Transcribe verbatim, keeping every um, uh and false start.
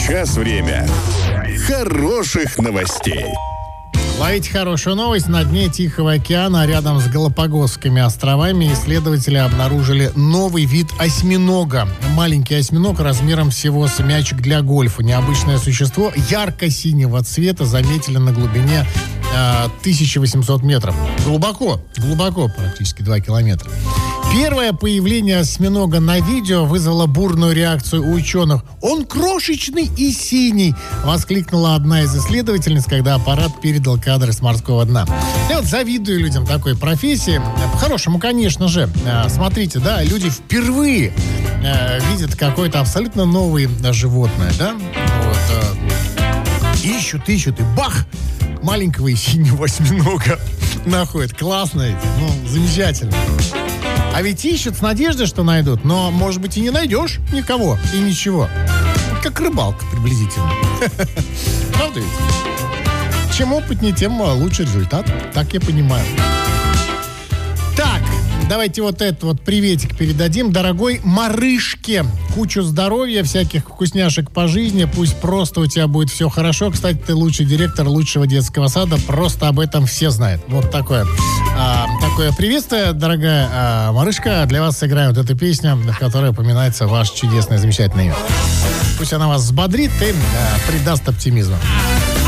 Сейчас время хороших новостей. Ловите хорошую новость. На дне Тихого океана, рядом с Галапагосскими островами, исследователи обнаружили новый вид осьминога. Маленький осьминог размером всего с мячик для гольфа. Необычное существо ярко-синего цвета заметили на глубине э, тысяча восемьсот метров. Глубоко, глубоко, практически два километра. Первое появление осьминога на видео вызвало бурную реакцию у ученых. «Он крошечный и синий!» — воскликнула одна из исследовательниц, когда аппарат передал кадры с морского дна. Я вот завидую людям такой профессии. По-хорошему, конечно же. Смотрите, да, люди впервые видят какое-то абсолютно новое животное, да? Вот. Ищут, ищут, и бах! Маленького и синего осьминога находят. Классно это, ну, замечательно. А ведь ищут с надеждой, что найдут, но, может быть, и не найдешь никого и ничего. Как рыбалка приблизительно. Правда ведь? Чем опытнее, тем лучше результат. Так я понимаю. Так, давайте вот этот вот приветик передадим дорогой Марышке. Кучу здоровья, всяких вкусняшек по жизни. Пусть просто у тебя будет все хорошо. Кстати, ты лучший директор лучшего детского сада. Просто об этом все знают. Вот такое. А, такое приветствие, дорогая а, Марышка. Для вас сыграем вот эту песню, в которой упоминается ваше чудесное, замечательное имя. Пусть она вас взбодрит и а, придаст оптимизма.